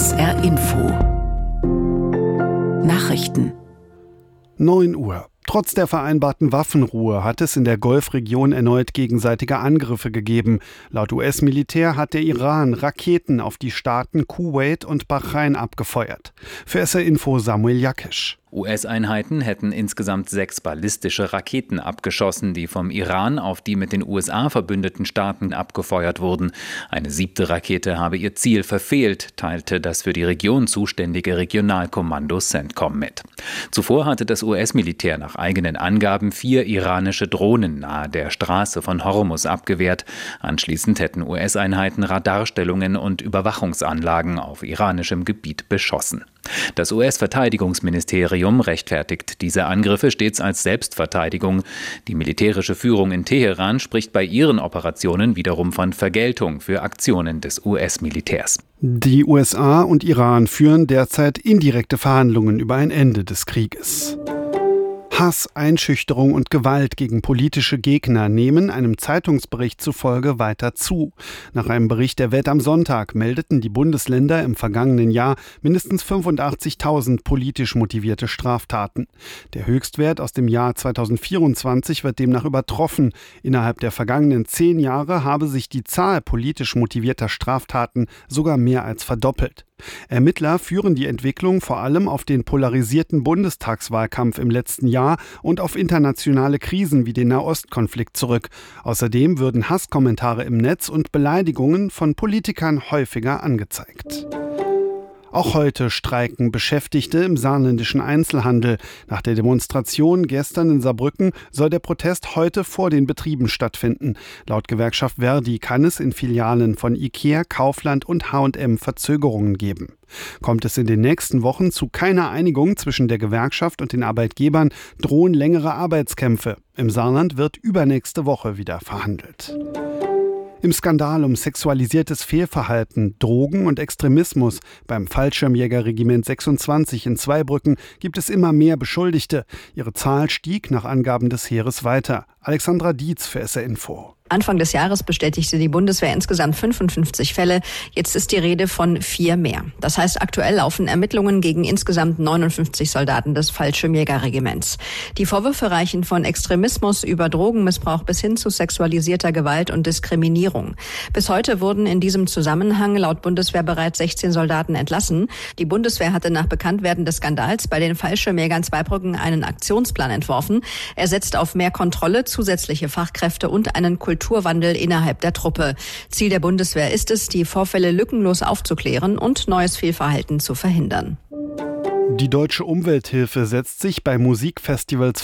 SR Info Nachrichten 9 Uhr. Trotz der vereinbarten Waffenruhe hat es in der Golfregion erneut gegenseitige Angriffe gegeben. Laut US-Militär hat der Iran Raketen auf die Staaten Kuwait und Bahrain abgefeuert. Für SR Info Samuel Jakisch. US-Einheiten hätten insgesamt 6 ballistische Raketen abgeschossen, die vom Iran auf die mit den USA verbündeten Staaten abgefeuert wurden. Eine 7. Rakete habe ihr Ziel verfehlt, teilte das für die Region zuständige Regionalkommando CENTCOM mit. Zuvor hatte das US-Militär nach eigenen Angaben 4 iranische Drohnen nahe der Straße von Hormuz abgewehrt. Anschließend hätten US-Einheiten Radarstellungen und Überwachungsanlagen auf iranischem Gebiet beschossen. Das US-Verteidigungsministerium rechtfertigt diese Angriffe stets als Selbstverteidigung. Die militärische Führung in Teheran spricht bei ihren Operationen wiederum von Vergeltung für Aktionen des US-Militärs. Die USA und Iran führen derzeit indirekte Verhandlungen über ein Ende des Krieges. Hass, Einschüchterung und Gewalt gegen politische Gegner nehmen einem Zeitungsbericht zufolge weiter zu. Nach einem Bericht der Welt am Sonntag meldeten die Bundesländer im vergangenen Jahr mindestens 85.000 politisch motivierte Straftaten. Der Höchstwert aus dem Jahr 2024 wird demnach übertroffen. Innerhalb der vergangenen 10 Jahre habe sich die Zahl politisch motivierter Straftaten sogar mehr als verdoppelt. Ermittler führen die Entwicklung vor allem auf den polarisierten Bundestagswahlkampf im letzten Jahr und auf internationale Krisen wie den Nahostkonflikt zurück. Außerdem würden Hasskommentare im Netz und Beleidigungen von Politikern häufiger angezeigt. Auch heute streiken Beschäftigte im saarländischen Einzelhandel. Nach der Demonstration gestern in Saarbrücken soll der Protest heute vor den Betrieben stattfinden. Laut Gewerkschaft Verdi kann es in Filialen von IKEA, Kaufland und H&M Verzögerungen geben. Kommt es in den nächsten Wochen zu keiner Einigung zwischen der Gewerkschaft und den Arbeitgebern, drohen längere Arbeitskämpfe. Im Saarland wird übernächste Woche wieder verhandelt. Im Skandal um sexualisiertes Fehlverhalten, Drogen und Extremismus beim Fallschirmjägerregiment 26 in Zweibrücken gibt es immer mehr Beschuldigte. Ihre Zahl stieg nach Angaben des Heeres weiter. Alexandra Dietz für SR Info. Anfang des Jahres bestätigte die Bundeswehr insgesamt 55 Fälle. Jetzt ist die Rede von 4 mehr. Das heißt, aktuell laufen Ermittlungen gegen insgesamt 59 Soldaten des Fallschirmjägerregiments. Die Vorwürfe reichen von Extremismus über Drogenmissbrauch bis hin zu sexualisierter Gewalt und Diskriminierung. Bis heute wurden in diesem Zusammenhang laut Bundeswehr bereits 16 Soldaten entlassen. Die Bundeswehr hatte nach Bekanntwerden des Skandals bei den Fallschirmjägern Zweibrücken einen Aktionsplan entworfen. Er setzt auf mehr Kontrolle, zusätzliche Fachkräfte und einen Kulturwandel innerhalb der Truppe. Ziel der Bundeswehr ist es, die Vorfälle lückenlos aufzuklären und neues Fehlverhalten zu verhindern. Die Deutsche Umwelthilfe setzt sich bei Musikfestivals